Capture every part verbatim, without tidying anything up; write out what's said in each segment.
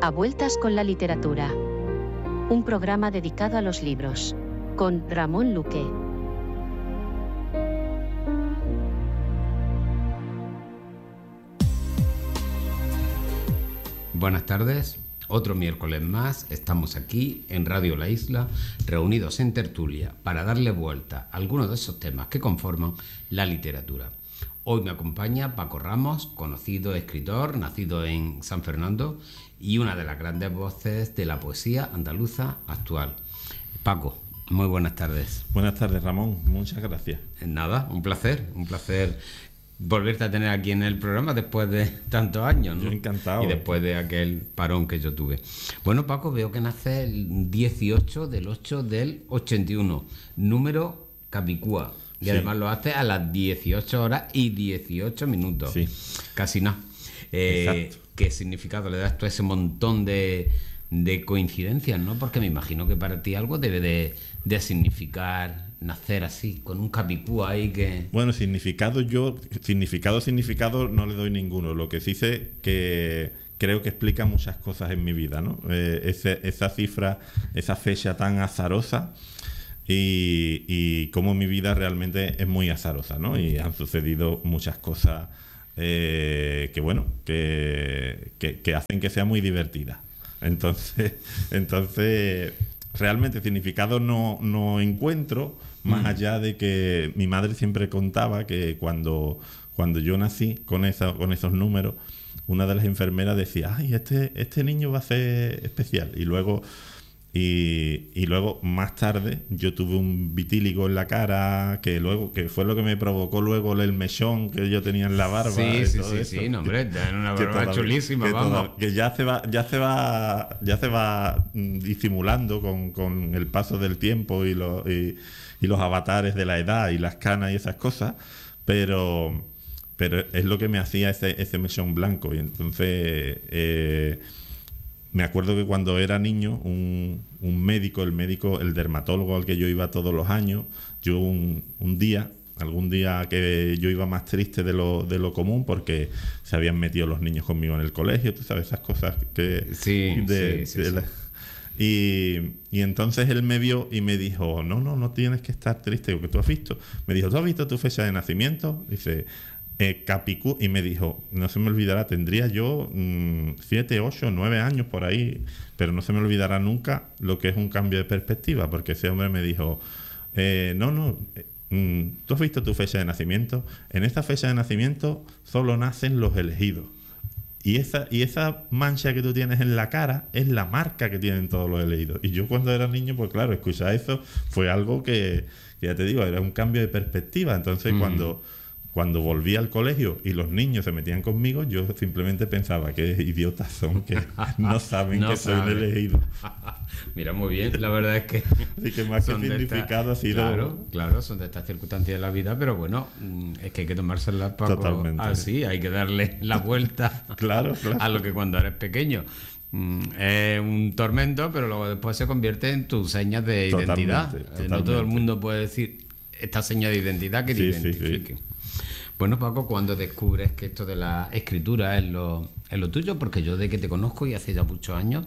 A vueltas con la literatura. Un programa dedicado a los libros. Con Ramón Luque. Buenas tardes, otro miércoles más estamos aquí en Radio La Isla, reunidos en tertulia para darle vuelta a algunos de esos temas que conforman la literatura. Hoy me acompaña Paco Ramos, conocido escritor, nacido en San Fernando y una de las grandes voces de la poesía andaluza actual. Paco, muy buenas tardes. Buenas tardes, Ramón, muchas gracias. Nada, un placer, un placer volverte a tener aquí en el programa después de tantos años, ¿no? Yo encantado. Y después de aquel parón que yo tuve. Bueno, Paco, veo que nace el dieciocho del ocho del ochenta y uno, número Capicúa. Y sí, además lo hace a las dieciocho horas y dieciocho minutos. Sí. Casi nada. Eh, ¿Qué significado le das tú a ese montón de, de coincidencias, no? Porque me imagino que para ti algo debe de, de significar nacer así, con un Capicúa ahí que... Bueno, significado yo, significado, significado no le doy ninguno. Lo que sí sé que creo que explica muchas cosas en mi vida, ¿no? Eh, ese, esa cifra, esa fecha tan azarosa y, y cómo mi vida realmente es muy azarosa, ¿no? Y han sucedido muchas cosas eh, que, bueno, que, que, que hacen que sea muy divertida. Entonces, entonces realmente significado no, no encuentro, más allá de que mi madre siempre contaba que cuando, cuando yo nací con, esa, con esos números, una de las enfermeras decía, ay, este, este niño va a ser especial. Y luego, y, y luego más tarde yo tuve un vitíligo en la cara que luego que fue lo que me provocó luego el mechón que yo tenía en la barba. Sí, sí, sí, sí, no, hombre, en una barba todavía, chulísima, que vamos. Todavía, que ya se va, ya se va, ya se va disimulando con, con el paso del tiempo y los y, y los avatares de la edad y las canas y esas cosas, pero pero es lo que me hacía ese, ese mechón blanco. Y entonces eh, me acuerdo que cuando era niño, un, un médico, el médico, el dermatólogo al que yo iba todos los años, yo un, un día, algún día que yo iba más triste de lo, de lo común porque se habían metido los niños conmigo en el colegio, tú sabes, esas cosas que... Sí, de, sí, sí, de sí. La, y, y entonces él me vio y me dijo, no, no, no tienes que estar triste, porque tú has visto. Me dijo, ¿tú has visto tu fecha de nacimiento? Dice... Eh, Capicú, y me dijo, no se me olvidará, tendría yo mmm, siete, ocho, nueve años por ahí, pero no se me olvidará nunca lo que es un cambio de perspectiva, porque ese hombre me dijo, eh, no, no, eh, mmm, ¿tú has visto tu fecha de nacimiento? En esta fecha de nacimiento solo nacen los elegidos. Y esa, y esa mancha que tú tienes en la cara es la marca que tienen todos los elegidos. Y yo cuando era niño, pues claro, escuchar eso fue algo que, que ya te digo, era un cambio de perspectiva. Entonces mm. cuando... Cuando volví al colegio y los niños se metían conmigo, yo simplemente pensaba que idiotas son, que no saben no que sabe. Soy un elegido. Mira, muy bien, la verdad es que... Así que más que significado ha sido... Claro, claro, son de estas circunstancias de la vida, pero bueno, es que hay que tomárselas, Paco, totalmente así, hay que darle la vuelta claro, claro. a lo que cuando eres pequeño es un tormento, pero luego después se convierte en tus señas de totalmente, identidad. Totalmente. No todo el mundo puede decir esta seña de identidad que te sí, identifique. Sí, sí. Bueno, Paco, ¿cuándo descubres que esto de la escritura es lo, es lo tuyo? Porque yo de que te conozco y hace ya muchos años,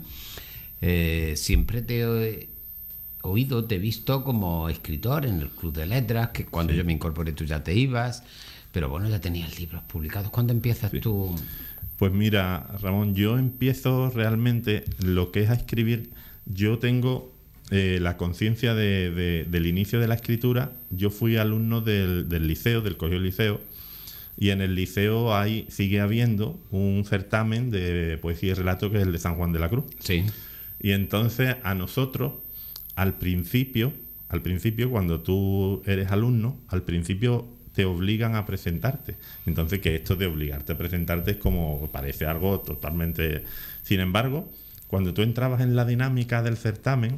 eh, siempre te he oído, te he visto como escritor en el Club de Letras, que cuando sí. yo me incorporé tú ya te ibas, pero bueno, ya tenías libros publicados. ¿Cuándo empiezas sí. tú? Pues mira, Ramón, yo empiezo realmente lo que es a escribir. Yo tengo... Eh, la conciencia de, de, del inicio de la escritura. Yo fui alumno del, del liceo, del colegio liceo, y en el liceo hay, sigue habiendo un certamen de poesía y relato que es el de San Juan de la Cruz. Sí. Y entonces a nosotros, al principio, al principio cuando tú eres alumno, al principio te obligan a presentarte. Entonces que esto de obligarte a presentarte es como, parece algo totalmente... Sin embargo, cuando tú entrabas en la dinámica del certamen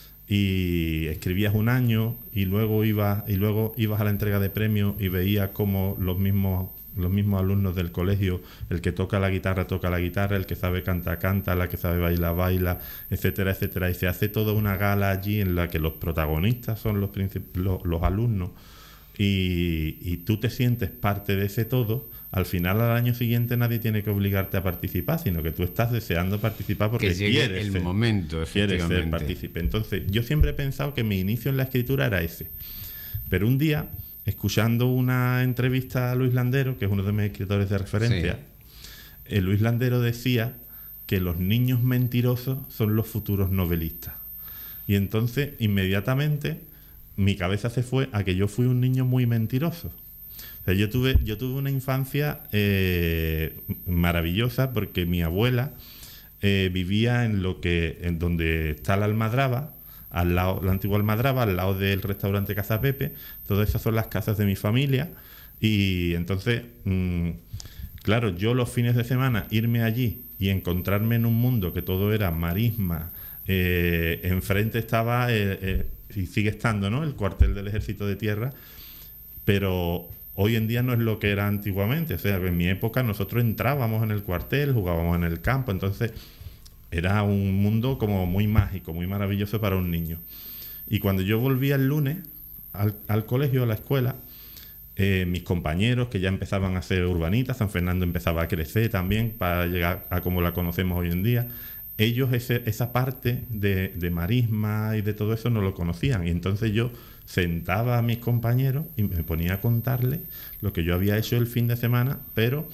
y escribías un año y luego ibas y luego ibas a la entrega de premios y veías cómo los mismos los mismos alumnos del colegio, el que toca la guitarra toca la guitarra, el que sabe canta canta, la que sabe baila baila, etcétera, etcétera, y se hace toda una gala allí en la que los protagonistas son los princip- los, los alumnos y, y tú te sientes parte de ese todo. al final al año siguiente nadie tiene que obligarte a participar, sino que tú estás deseando participar porque que llegue quieres el ser, momento, quieres ser partícipe. Entonces, yo siempre he pensado que mi inicio en la escritura era ese. Pero un día, escuchando una entrevista a Luis Landero, que es uno de mis escritores de referencia, sí. el Luis Landero decía que los niños mentirosos son los futuros novelistas. Y entonces, inmediatamente, mi cabeza se fue a que yo fui un niño muy mentiroso. O sea, yo tuve, yo tuve una infancia eh, maravillosa porque mi abuela eh, vivía en lo que en donde está la Almadraba, al lado, la antigua Almadraba, al lado del restaurante Casa Pepe. Todas esas son las casas de mi familia. Y entonces, mmm, claro, yo los fines de semana irme allí y encontrarme en un mundo que todo era marisma. Eh, enfrente estaba, eh, eh, y sigue estando, ¿no?, el cuartel del Ejército de Tierra, pero hoy en día no es lo que era antiguamente. O sea, en mi época nosotros entrábamos en el cuartel, jugábamos en el campo, entonces era un mundo como muy mágico, muy maravilloso para un niño. Y cuando yo volvía el lunes al, al colegio, a la escuela, eh, mis compañeros que ya empezaban a ser urbanitas, San Fernando empezaba a crecer también para llegar a como la conocemos hoy en día, ellos ese, esa parte de, de marisma y de todo eso no lo conocían. Y entonces yo sentaba a mis compañeros y me ponía a contarles lo que yo había hecho el fin de semana, pero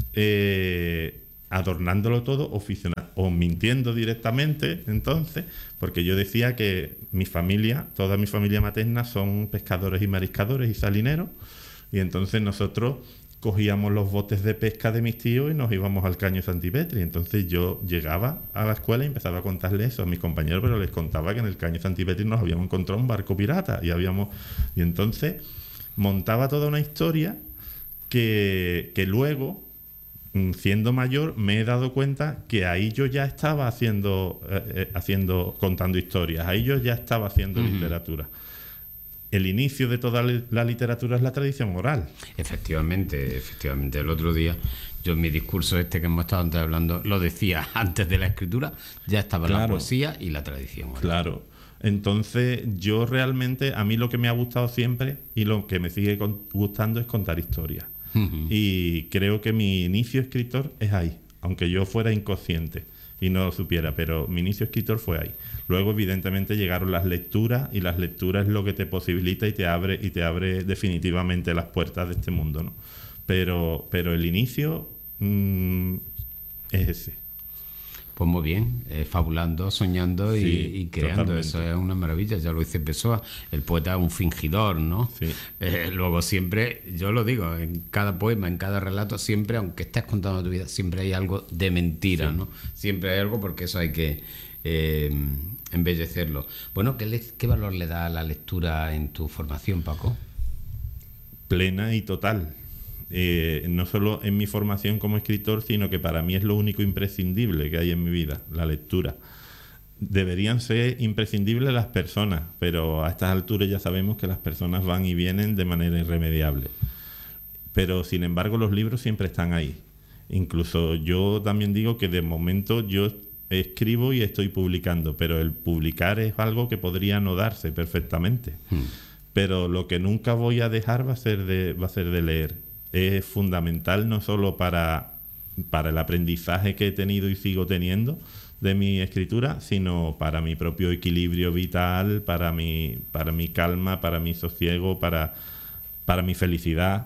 eh, adornándolo todo oficional, o mintiendo directamente, entonces, porque yo decía que mi familia, toda mi familia materna son pescadores y mariscadores y salineros, y entonces nosotros cogíamos los botes de pesca de mis tíos y nos íbamos al Caño Santipetri. Entonces yo llegaba a la escuela y empezaba a contarles eso a mis compañeros, pero les contaba que en el Caño Santipetri nos habíamos encontrado un barco pirata y habíamos y entonces montaba toda una historia que, que luego, siendo mayor, me he dado cuenta que ahí yo ya estaba haciendo, eh, haciendo contando historias, ahí yo ya estaba haciendo uh-huh. literatura. El inicio de toda la literatura es la tradición oral. Efectivamente, efectivamente. El otro día, yo en mi discurso este que hemos estado antes hablando, lo decía antes de la escritura, ya estaba claro. la poesía y la tradición oral. Claro. Entonces, yo realmente, a mí lo que me ha gustado siempre y lo que me sigue gustando es contar historias. Uh-huh. Y creo que mi inicio escritor es ahí, aunque yo fuera inconsciente y no lo supiera, pero mi inicio escritor fue ahí. Luego, evidentemente, llegaron las lecturas, y las lecturas es lo que te posibilita y te abre y te abre definitivamente las puertas de este mundo, ¿no? Pero, pero el inicio mmm, es ese. Pues muy bien, eh, fabulando, soñando y, sí, y creando, totalmente. Eso es una maravilla, ya lo dice Pessoa, el poeta es un fingidor, ¿no? Sí. Eh, luego siempre, yo lo digo, en cada poema, en cada relato, siempre, aunque estés contando tu vida, siempre hay algo de mentira, sí. ¿no? Siempre hay algo, porque eso hay que eh, embellecerlo. Bueno, ¿qué, le, ¿qué valor le da a la lectura en tu formación, Paco? Plena y total. Eh, no solo en mi formación como escritor, sino que para mí es lo único imprescindible que hay en mi vida, la lectura. Deberían ser imprescindibles las personas, pero a estas alturas ya sabemos que las personas van y vienen de manera irremediable. Pero sin embargo los libros siempre están ahí. Incluso yo también digo que de momento yo escribo y estoy publicando, pero el publicar es algo que podría no darse perfectamente. Hmm. Pero lo que nunca voy a dejar va a ser de, va a ser de leer. Es fundamental no solo para, para el aprendizaje que he tenido y sigo teniendo de mi escritura, sino para mi propio equilibrio vital, para mi, para mi calma, para mi sosiego, para, para mi felicidad,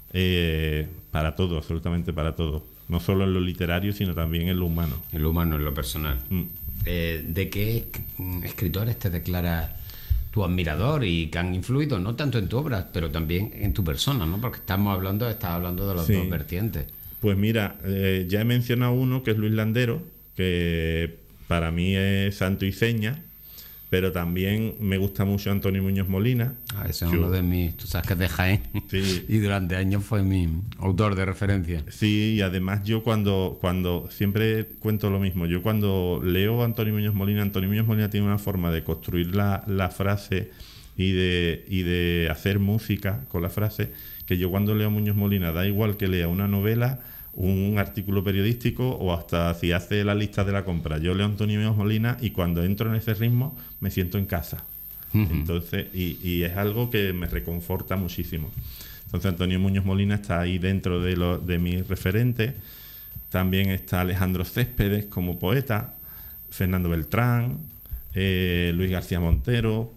eh, para todo, absolutamente para todo. No solo en lo literario, sino también en lo humano. En lo humano, en lo personal. Mm. Eh, ¿De qué escritores te declaras tu admirador y que han influido no tanto en tu obra, pero también en tu persona, ¿no? Porque estamos hablando, estás hablando de las sí. dos vertientes. Pues mira, eh, ya he mencionado uno que es Luis Landero, que para mí es santo y seña, pero también me gusta mucho Antonio Muñoz Molina. Ah, ese es Yo, uno de mis, tú sabes que es de Jaén, sí. y durante años fue mi autor de referencia. Sí, y además yo cuando, cuando siempre cuento lo mismo, yo cuando leo a Antonio Muñoz Molina, Antonio Muñoz Molina tiene una forma de construir la, la frase y de, y de hacer música con la frase, que yo cuando leo a Muñoz Molina, da igual que lea una novela, un artículo periodístico o hasta si hace la lista de la compra. Yo leo a Antonio Muñoz Molina y cuando entro en ese ritmo me siento en casa. Uh-huh. Entonces, y, y es algo que me reconforta muchísimo. Entonces Antonio Muñoz Molina está ahí dentro de, lo, de mis referentes. También está Alejandro Céspedes como poeta, Fernando Beltrán, eh, Luis García Montero,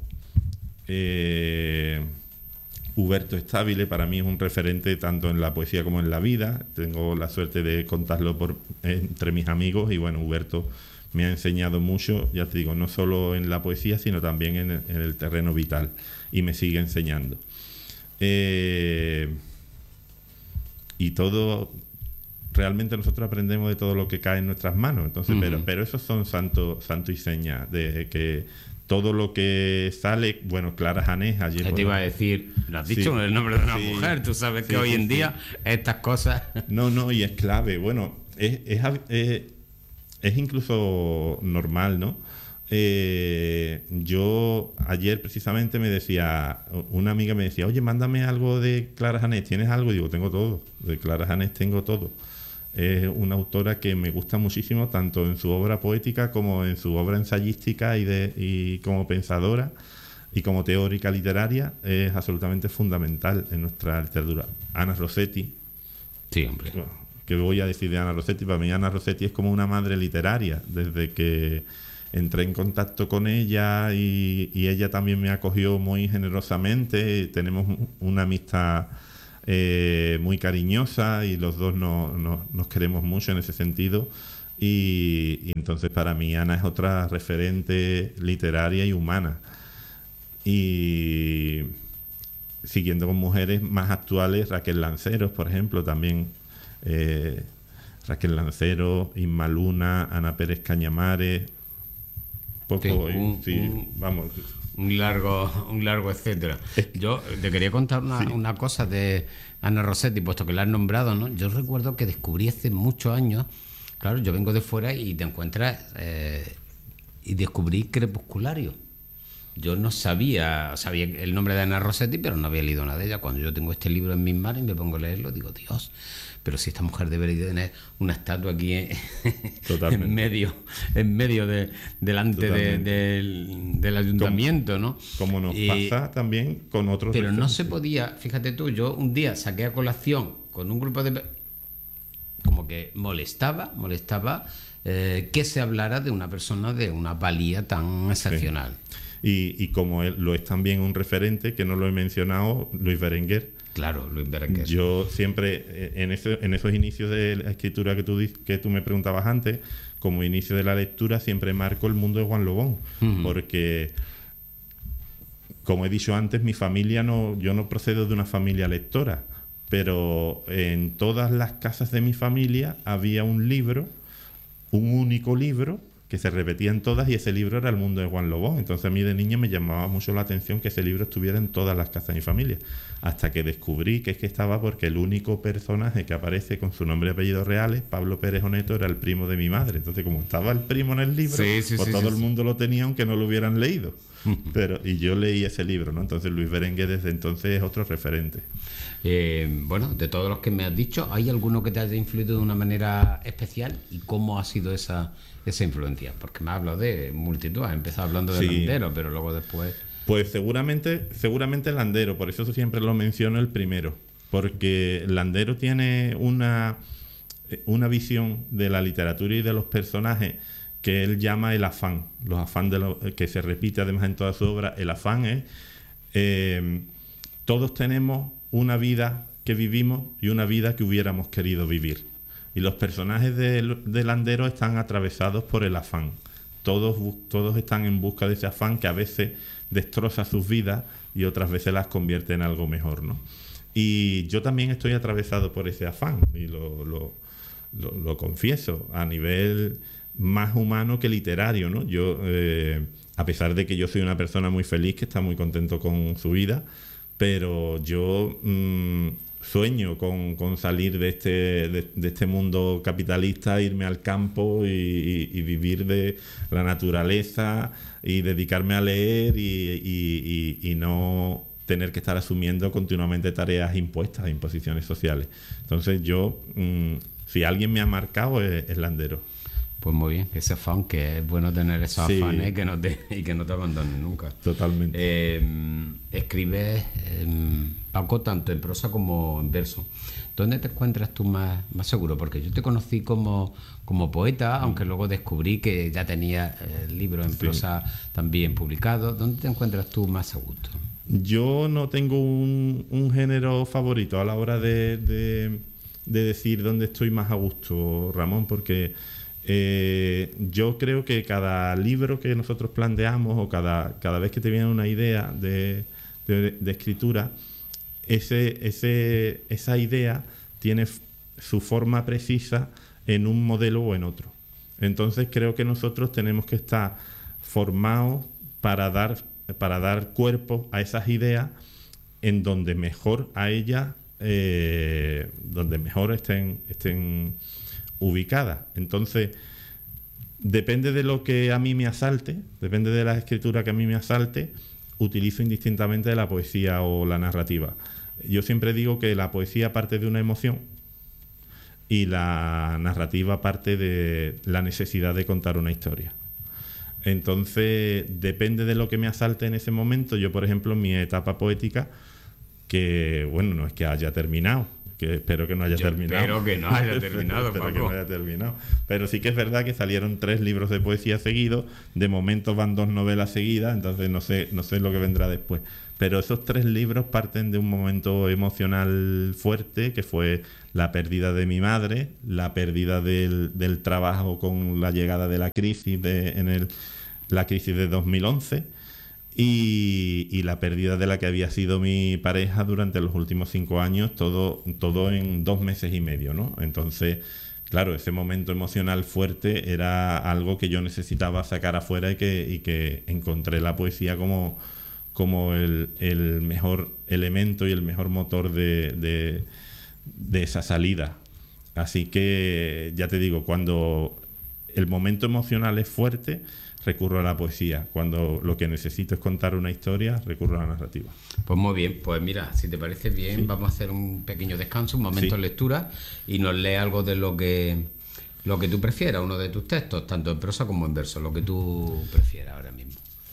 eh, Huberto Estabile. Para mí es un referente tanto en la poesía como en la vida. Tengo la suerte de contarlo por, entre mis amigos y bueno, Huberto me ha enseñado mucho, ya te digo, no solo en la poesía, sino también en el, en el terreno vital, y me sigue enseñando. Eh, y todo, realmente nosotros aprendemos de todo lo que cae en nuestras manos, entonces, uh-huh. pero, pero esos son santo, santo y seña, de que todo lo que sale, bueno, Clara Janés ayer... Te iba a decir, lo has dicho sí, el nombre de una sí, mujer, tú sabes que sí, hoy sí, en día sí. estas cosas... No, no, y es clave, bueno, es, es, es, es incluso normal, ¿no? Eh, yo ayer precisamente me decía, una amiga me decía, oye, mándame algo de Clara Janés, ¿tienes algo? Y digo, tengo todo, de Clara Janés tengo todo. Es una autora que me gusta muchísimo, tanto en su obra poética como en su obra ensayística y, de, y como pensadora y como teórica literaria. Es absolutamente fundamental en nuestra literatura. Ana Rossetti. Sí, hombre. ¿Qué voy a decir de Ana Rossetti? Para mí Ana Rossetti es como una madre literaria. Desde que entré en contacto con ella y, y ella también me acogió muy generosamente. Tenemos una amistad Eh, muy cariñosa y los dos no, no, nos queremos mucho en ese sentido y, y entonces para mí Ana es otra referente literaria y humana. Y siguiendo con mujeres más actuales, Raquel Lanceros, por ejemplo, también eh, Raquel Lanceros, Inma Luna, Ana Pérez Cañamares, poco, sí, un, sí, un, vamos... Un largo, un largo etcétera. Yo te quería contar una, sí. una cosa de Ana Rossetti, puesto que la has nombrado, ¿no? Yo recuerdo que descubrí hace muchos años, claro, yo vengo de fuera y te encuentras, eh, y descubrí Crepusculario. Yo no sabía, sabía el nombre de Ana Rossetti, pero no había leído nada de ella. Cuando yo tengo este libro en mis manos y me pongo a leerlo, digo, Dios, pero si esta mujer debería tener una estatua aquí en, en medio, en medio de, delante de, de, del ayuntamiento, como, ¿no? Como nos y, pasa también con otros. Pero referentes. No se podía, fíjate tú, yo un día saqué a colación con un grupo de... como que molestaba, molestaba eh, que se hablara de una persona de una valía tan excepcional. Sí. Y, y como él, lo es también un referente, que no lo he mencionado, Luis Berenguer. Claro, Luis Berenguer. Yo siempre, en, ese, en esos inicios de la escritura que tú, que tú me preguntabas antes, como inicio de la lectura, siempre marco el mundo de Juan Lobón. Uh-huh. Porque, como he dicho antes, mi familia no, yo no procedo de una familia lectora, pero en todas las casas de mi familia había un libro, un único libro, que se repetía en todas, y ese libro era El mundo de Juan Lobón. Entonces a mí de niño me llamaba mucho la atención que ese libro estuviera en todas las casas de mi familia, hasta que descubrí que es que estaba porque el único personaje que aparece con su nombre y apellidos reales, Pablo Pérez Oneto, era el primo de mi madre. Entonces, como estaba el primo en el libro, sí, sí, pues sí, todo sí, el sí. mundo lo tenía aunque no lo hubieran leído. Pero y yo leí ese libro, ¿no? Entonces Luis Berenguer desde entonces es otro referente. Eh, bueno, de todos los que me has dicho, ¿hay alguno que te haya influido de una manera especial? ¿Y cómo ha sido esa, esa influencia? Porque me has hablado de multitud, has empezado hablando de sí. Landero, pero luego después... Pues seguramente, seguramente Landero, por eso siempre lo menciono el primero, porque Landero tiene una, una visión de la literatura y de los personajes que él llama el afán, los afán de lo, que se repite además en toda su obra. El afán es, eh, todos tenemos una vida que vivimos y una vida que hubiéramos querido vivir. Y los personajes de, de Landero están atravesados por el afán. Todos, todos están en busca de ese afán que a veces destroza sus vidas y otras veces las convierte en algo mejor, ¿no? Y yo también estoy atravesado por ese afán, y lo, lo, lo, lo confieso, a nivel más humano que literario, ¿no? Yo, eh, a pesar de que yo soy una persona muy feliz, que está muy contento con su vida, pero yo mmm, sueño con, con salir de este, de, de este mundo capitalista, irme al campo y, y, y vivir de la naturaleza y dedicarme a leer y, y, y, y no tener que estar asumiendo continuamente tareas impuestas, imposiciones sociales. Entonces yo, mmm, si alguien me ha marcado es, es Landero. Pues muy bien, ese afán, que es bueno tener esos Sí. afanes que no te, y que no te abandonen nunca. Totalmente. Eh, escribes, eh, Paco, tanto en prosa como en verso. ¿Dónde te encuentras tú más, más seguro? Porque yo te conocí como, como poeta, aunque luego descubrí que ya tenías eh, libros en Sí. prosa también publicados. ¿Dónde te encuentras tú más a gusto? Yo no tengo un, un género favorito a la hora de, de, de decir dónde estoy más a gusto, Ramón, porque eh, yo creo que cada libro que nosotros planteamos o cada, cada vez que te viene una idea de, de, de escritura, ese, ese, esa idea tiene f- su forma precisa en un modelo o en otro. Entonces creo que nosotros tenemos que estar formados para dar, para dar cuerpo a esas ideas en donde mejor a ellas, eh, donde mejor estén, estén ubicadas. Entonces, depende de lo que a mí me asalte, depende de la escritura que a mí me asalte, utilizo indistintamente la poesía o la narrativa. Yo siempre digo que la poesía parte de una emoción y la narrativa parte de la necesidad de contar una historia. Entonces, depende de lo que me asalte en ese momento. Yo, por ejemplo, en mi etapa poética, que, bueno, no es que haya terminado, que espero que no haya Yo terminado. espero que no haya terminado, Espero Paco. que no haya terminado. Pero sí que es verdad que salieron tres libros de poesía seguidos. De momento van dos novelas seguidas, entonces no sé, no sé lo que vendrá después. Pero esos tres libros parten de un momento emocional fuerte, que fue la pérdida de mi madre, la pérdida del, del trabajo con la llegada de la crisis de, en el, la crisis de dos mil once, y, y la pérdida de la que había sido mi pareja durante los últimos cinco años, todo, todo en dos meses y medio, ¿no? Entonces, claro, ese momento emocional fuerte era algo que yo necesitaba sacar afuera y que, y que encontré la poesía como, como el, el mejor elemento y el mejor motor de, de, de esa salida. Así que, ya te digo, cuando el momento emocional es fuerte, recurro a la poesía. Cuando lo que necesito es contar una historia, recurro a la narrativa. Pues muy bien, pues mira, si te parece bien, Sí. vamos a hacer un pequeño descanso, un momento Sí. de lectura, y nos lee algo de lo que lo que tú prefieras, uno de tus textos, tanto en prosa como en verso, lo que tú prefieras ahora mismo.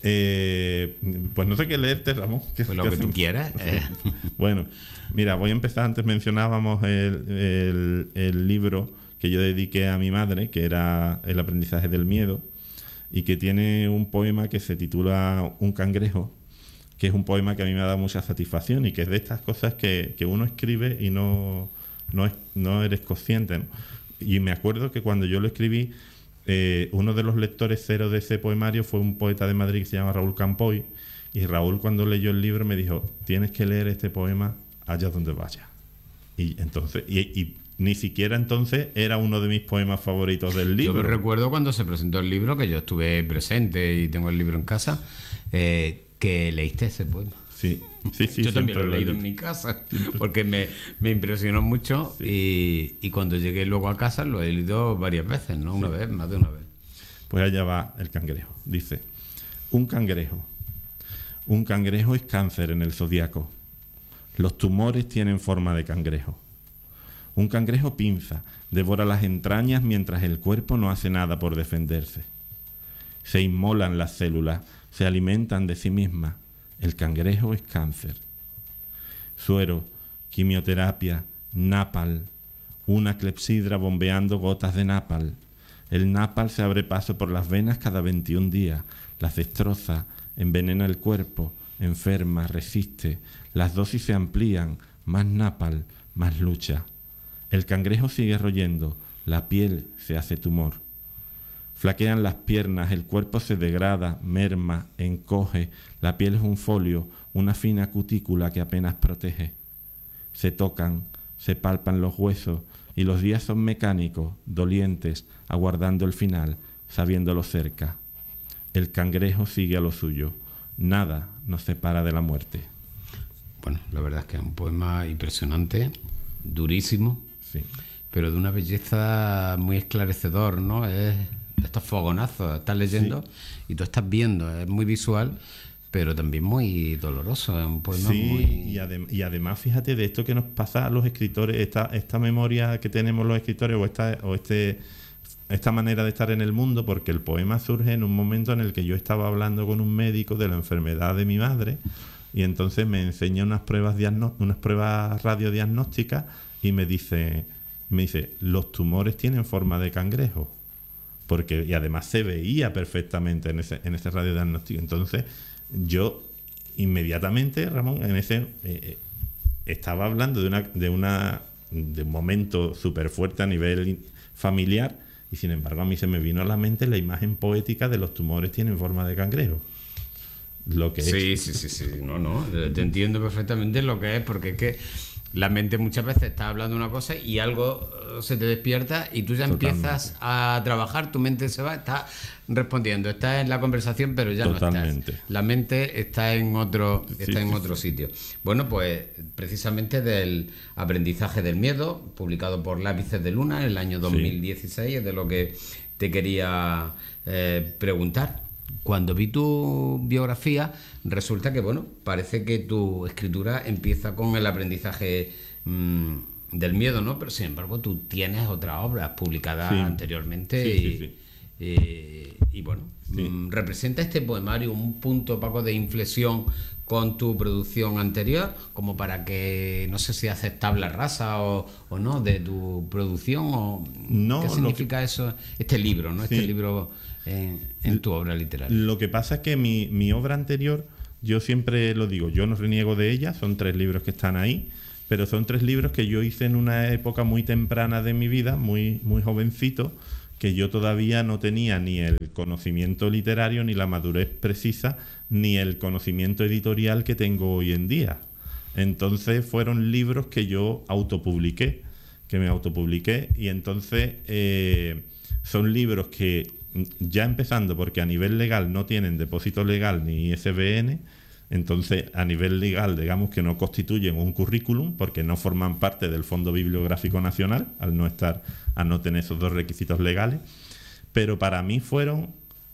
Eh, pues no sé qué leerte, Ramón. ¿Qué- Pues lo qué que tú hacemos? quieras. eh. Bueno, mira, voy a empezar. Antes mencionábamos el, el, el libro que yo dediqué a mi madre, que era El aprendizaje del miedo, y que tiene un poema que se titula Un cangrejo, que es un poema que a mí me ha dado mucha satisfacción y que es de estas cosas que, que uno escribe y no, no, es, no eres consciente, ¿no? Y me acuerdo que cuando yo lo escribí, eh, uno de los lectores cero de ese poemario fue un poeta de Madrid que se llama Raúl Campoy, y Raúl, cuando leyó el libro, me dijo: tienes que leer este poema allá donde vayas. Y entonces, y, y ni siquiera entonces era uno de mis poemas favoritos del Yo libro. me recuerdo cuando se presentó el libro, que yo estuve presente y tengo el libro en casa, eh, que leíste ese poema. Sí, sí, sí. Yo también lo he siempre leído he en mi casa, porque me, me impresionó mucho, Sí. y, y cuando llegué luego a casa lo he leído varias veces, ¿no? Una vez, más de una vez. Pues allá va el cangrejo. Dice: un cangrejo. Un cangrejo es cáncer en el zodiaco. Los tumores tienen forma de cangrejo. Un cangrejo pinza, devora las entrañas mientras el cuerpo no hace nada por defenderse. Se inmolan las células, se alimentan de sí mismas. El cangrejo es cáncer. Suero, quimioterapia, napal, una clepsidra bombeando gotas de napal. El napal se abre paso por las venas cada veintiún días, las destroza, envenena el cuerpo, enferma, resiste. Las dosis se amplían, más napal, más lucha. El cangrejo sigue royendo, la piel se hace tumor. Flaquean las piernas, el cuerpo se degrada, merma, encoge, la piel es un folio, una fina cutícula que apenas protege. Se tocan, se palpan los huesos, y los días son mecánicos, dolientes, aguardando el final, sabiéndolo cerca. El cangrejo sigue a lo suyo, nada nos separa de la muerte. Bueno, la verdad es que es un poema impresionante, durísimo, Sí. pero de una belleza muy esclarecedor, ¿no? Es de estos fogonazos, estás leyendo y tú estás viendo, es muy visual, pero también muy doloroso, es un poema Sí, muy... y, adem- y además, fíjate, de esto que nos pasa a los escritores, esta, esta memoria que tenemos los escritores, o, esta, o este esta manera de estar en el mundo, porque el poema surge en un momento en el que yo estaba hablando con un médico de la enfermedad de mi madre, y entonces me enseña unas pruebas diagno- unas pruebas radiodiagnósticas y me dice, me dice, los tumores tienen forma de cangrejo. Porque, y además se veía perfectamente en ese, en ese radiodiagnóstico. Entonces, yo inmediatamente, Ramón, en ese eh, estaba hablando de una, de una de un momento súper fuerte a nivel familiar, y sin embargo a mí se me vino a la mente la imagen poética de los tumores tienen forma de cangrejo. Lo que sí, es. sí, sí, sí, no, no, te entiendo perfectamente lo que es, porque es que la mente muchas veces está hablando una cosa y algo se te despierta y tú ya Totalmente. empiezas a trabajar, tu mente se va, está respondiendo, estás en la conversación pero ya Totalmente. no estás. La mente está en otro, está Sí, en sí, otro sí. sitio. Bueno, pues precisamente del aprendizaje del miedo, publicado por Lápices de Luna en el año dos mil dieciséis, sí. Es de lo que te quería eh, preguntar. Cuando vi tu biografía, resulta que, bueno, parece que tu escritura empieza con el aprendizaje mmm, del miedo, ¿no? Pero sin embargo, tú tienes otras obras publicadas Sí. anteriormente Sí, y, sí, sí. y, y, bueno, Sí. mmm, ¿representa este poemario un punto, Paco, de inflexión con tu producción anterior? Como para que, no sé si haces tabla rasa o, o no de tu producción, o No, ¿qué lo significa eso? Este libro, ¿no? Este Sí. libro en, en tu obra literaria. Lo que pasa es que mi, mi obra anterior, yo siempre lo digo, yo no reniego de ella, son tres libros que están ahí, pero son tres libros que yo hice en una época muy temprana de mi vida, muy, muy jovencito, que yo todavía no tenía ni el conocimiento literario, ni la madurez precisa, ni el conocimiento editorial que tengo hoy en día. Entonces fueron libros que yo autopubliqué, que me autopubliqué, y entonces eh, son libros que, ya empezando porque a nivel legal no tienen depósito legal ni I S B N, entonces a nivel legal digamos que no constituyen un currículum porque no forman parte del Fondo Bibliográfico Nacional al no estar, al no tener esos dos requisitos legales, pero para mí fueron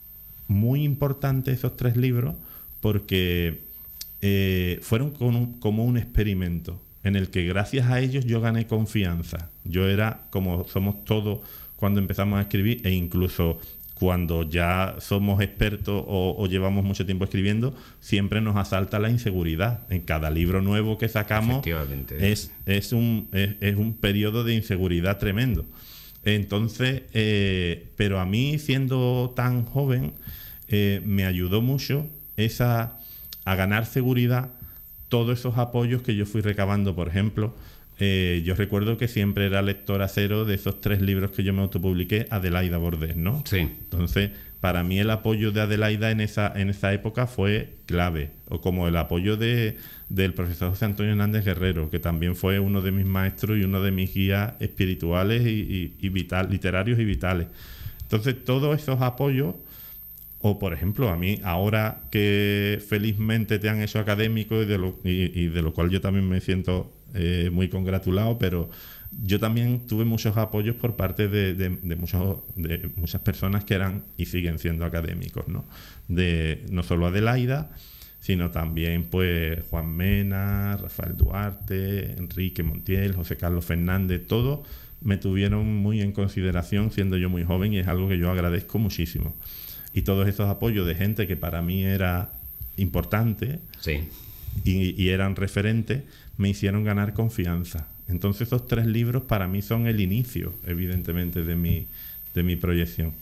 muy importantes esos tres libros porque eh, fueron como un, como un experimento en el que gracias a ellos yo gané confianza. Yo era como somos todos cuando empezamos a escribir, e incluso cuando ya somos expertos o, o llevamos mucho tiempo escribiendo, siempre nos asalta la inseguridad. En cada libro nuevo que sacamos es, es, un, es, es un periodo de inseguridad tremendo. Entonces, eh, pero a mí, siendo tan joven, eh, me ayudó mucho esa, a ganar seguridad todos esos apoyos que yo fui recabando. Por ejemplo, Eh, yo recuerdo que siempre era lectora cero de esos tres libros que yo me autopubliqué, Adelaida Bordés, ¿no? Sí. Entonces, para mí el apoyo de Adelaida en esa, en esa época fue clave, o como el apoyo de, del profesor José Antonio Hernández Guerrero, que también fue uno de mis maestros y uno de mis guías espirituales y, y, y vital, literarios y vitales. Entonces, todos esos apoyos, o por ejemplo, a mí, ahora que felizmente te han hecho académico y de lo, y, y de lo cual yo también me siento Eh, muy congratulado, pero yo también tuve muchos apoyos por parte de, de, de, muchos, de muchas personas que eran y siguen siendo académicos, ¿no? De, no solo Adelaida, sino también pues Juan Mena, Rafael Duarte, Enrique Montiel, José Carlos Fernández, todos me tuvieron muy en consideración siendo yo muy joven, y es algo que yo agradezco muchísimo. Y todos esos apoyos de gente que para mí era importante, sí, y, y eran referentes, me hicieron ganar confianza. Entonces esos tres libros para mí son el inicio, evidentemente, de mi, de mi proyección.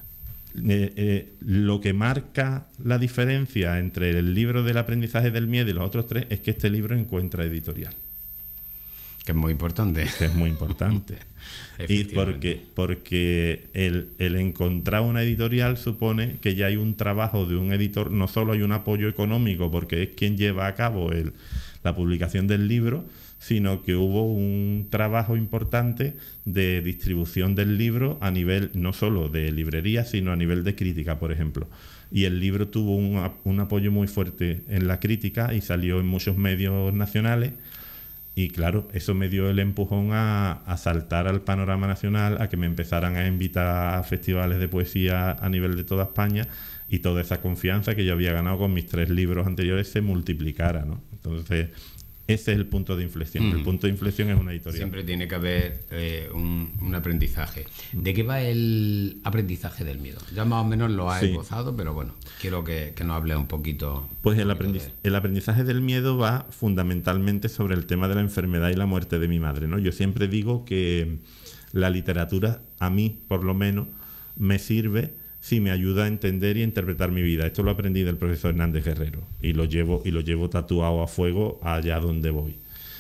Eh, eh, lo que marca la diferencia entre el libro del aprendizaje del miedo y los otros tres es que este libro encuentra editorial. Que es muy importante. Que es muy importante. Y porque, porque el, el encontrar una editorial supone que ya hay un trabajo de un editor, no solo hay un apoyo económico porque es quien lleva a cabo el, la publicación del libro, sino que hubo un trabajo importante de distribución del libro a nivel no solo de librería, sino a nivel de crítica, por ejemplo. Y el libro tuvo un, un apoyo muy fuerte en la crítica y salió en muchos medios nacionales. Y claro, eso me dio el empujón a, a saltar al panorama nacional, a que me empezaran a invitar a festivales de poesía a nivel de toda España, y toda esa confianza que yo había ganado con mis tres libros anteriores se multiplicara, ¿no? Entonces, ese es el punto de inflexión. Mm. El punto de inflexión es una editorial. Siempre tiene que haber eh, un, un aprendizaje. ¿De qué va el aprendizaje del miedo? Ya más o menos lo has sí. esbozado, pero bueno, quiero que, que nos hables un poquito. Pues un el, poquito aprendiz, el aprendizaje del miedo va fundamentalmente sobre el tema de la enfermedad y la muerte de mi madre, ¿no? Yo siempre digo que la literatura, a mí por lo menos, me sirve si me ayuda a entender y a interpretar mi vida. Esto lo aprendí del profesor Hernández Guerrero y lo llevo, y lo llevo tatuado a fuego allá donde voy.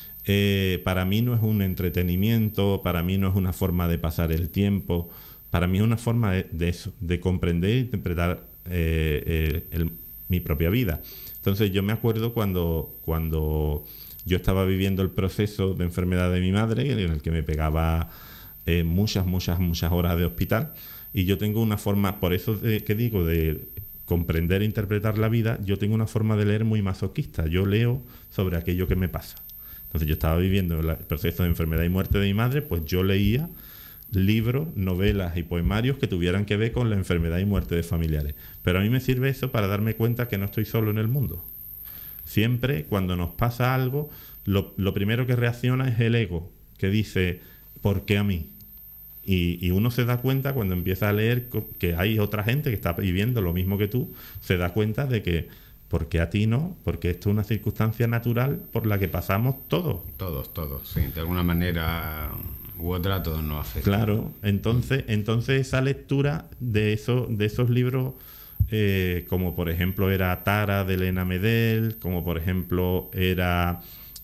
Eh, para mí no es un entretenimiento, para mí no es una forma de pasar el tiempo, para mí es una forma de, de eso, de comprender e interpretar eh, eh, el, mi propia vida. Entonces yo me acuerdo cuando, cuando yo estaba viviendo el proceso de enfermedad de mi madre, en el que me pegaba eh, muchas, muchas, muchas horas de hospital. Y yo tengo una forma, por eso de, que digo, de comprender e interpretar la vida, yo tengo una forma de leer muy masoquista. Yo leo sobre aquello que me pasa. Entonces yo estaba viviendo el proceso de enfermedad y muerte de mi madre, pues yo leía libros, novelas y poemarios que tuvieran que ver con la enfermedad y muerte de familiares. Pero a mí me sirve eso para darme cuenta que no estoy solo en el mundo. Siempre, cuando nos pasa algo, lo, lo primero que reacciona es el ego, que dice, ¿por qué a mí? Y, y uno se da cuenta cuando empieza a leer que hay otra gente que está viviendo lo mismo que tú, se da cuenta de que, ¿por qué a ti no? Porque esto es una circunstancia natural por la que pasamos todos. Todos, todos, sí. De alguna manera u otra a todos nos afecta. Claro, entonces, entonces esa lectura de, eso, de esos libros, eh, como por ejemplo era Tara de Elena Medel, como por ejemplo era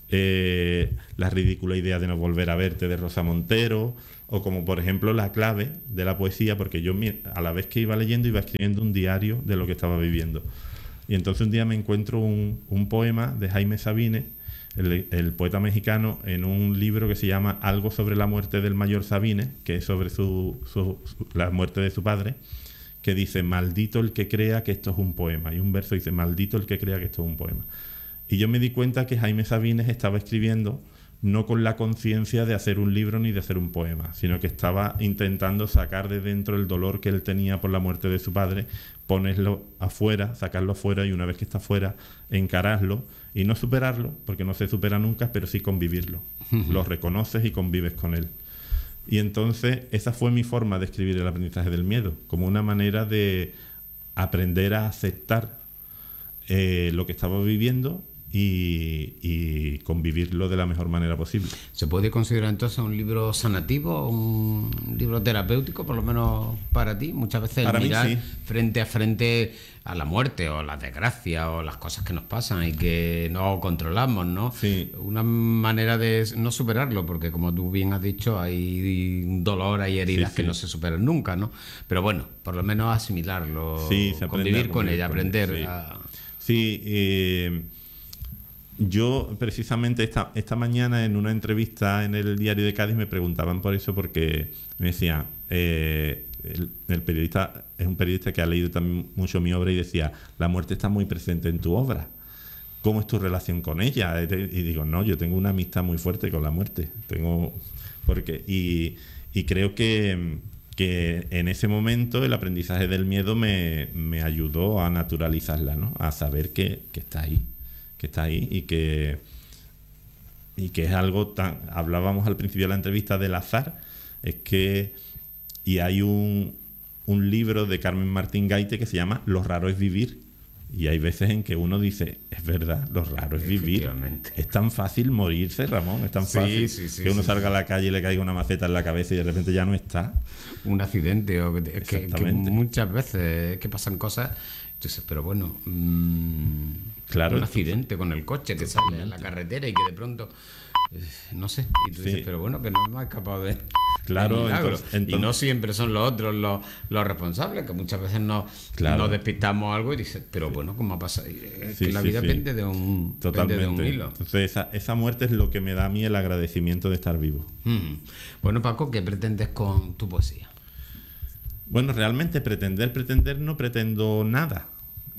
eh, La ridícula idea de no volver a verte de Rosa Montero, o como por ejemplo La clave de la poesía, porque yo a la vez que iba leyendo iba escribiendo un diario de lo que estaba viviendo. Y entonces un día me encuentro un, un poema de Jaime Sabines, el, el poeta mexicano, en un libro que se llama Algo sobre la muerte del mayor Sabines, que es sobre su, su, su, la muerte de su padre, que dice, maldito el que crea que esto es un poema. Y un verso dice, maldito el que crea que esto es un poema. Y yo me di cuenta que Jaime Sabines estaba escribiendo no con la conciencia de hacer un libro ni de hacer un poema, sino que estaba intentando sacar de dentro el dolor que él tenía por la muerte de su padre, ponerlo afuera, sacarlo afuera, y una vez que está afuera, encararlo y no superarlo, porque no se supera nunca, pero sí convivirlo. Uh-huh. Lo reconoces y convives con él. Y entonces esa fue mi forma de escribir El aprendizaje del miedo, como una manera de aprender a aceptar eh, lo que estaba viviendo Y, y convivirlo de la mejor manera posible. ¿Se puede considerar entonces un libro sanativo, un libro terapéutico, por lo menos para ti? Muchas veces para mirar mí, sí. frente a frente a la muerte o la desgracia o las cosas que nos pasan y que no controlamos, ¿no? Sí. Una manera de no superarlo, porque como tú bien has dicho, hay dolor, hay heridas sí, sí. que no se superan nunca, ¿no? Pero bueno, por lo menos asimilarlo, sí, convivir con ella, con aprender él, sí. a... Sí, eh... Yo precisamente esta, esta mañana en una entrevista en el Diario de Cádiz me preguntaban por eso, porque me decían, eh, el, el periodista es un periodista que ha leído también mucho mi obra y decía, la muerte está muy presente en tu obra, ¿cómo es tu relación con ella? Y digo, no, yo tengo una amistad muy fuerte con la muerte, tengo porque y, y creo que, que en ese momento el aprendizaje del miedo me, me ayudó a naturalizarla, ¿no? A saber que, que está ahí. que está ahí y que y que es algo tan... Hablábamos al principio de la entrevista del azar, es que... Y hay un, un libro de Carmen Martín Gaite que se llama Lo raro es vivir. Y hay veces en que uno dice, es verdad, lo raro es vivir. Es tan fácil morirse, Ramón, es tan sí, fácil sí, sí, que uno sí, salga sí. a la calle y le caiga una maceta en la cabeza y de repente ya no está. Un accidente, o que, que, que muchas veces que pasan cosas... Entonces, pero bueno, mmm, claro, un accidente con el coche que sale en la carretera y que de pronto, eh, no sé, y tú sí. dices, pero bueno, que no hemos escapado de, claro, de milagros. Entonces, entonces, y no siempre son los otros los, los responsables, que muchas veces nos, claro. nos despistamos algo y dices, pero bueno, ¿cómo ha pasado? Es sí, que la sí, vida sí. pende de un, Totalmente. pende de un hilo. Entonces esa, esa muerte es lo que me da a mí el agradecimiento de estar vivo. Mm. Bueno, Paco, ¿qué pretendes con tu poesía? Bueno, realmente pretender, pretender no pretendo nada.